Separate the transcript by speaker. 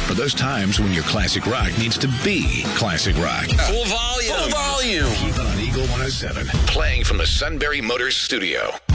Speaker 1: For those times when your classic rock needs to be classic rock.
Speaker 2: Full volume.
Speaker 1: Keep it on Eagle 107. Playing from the Sunbury Motors studio.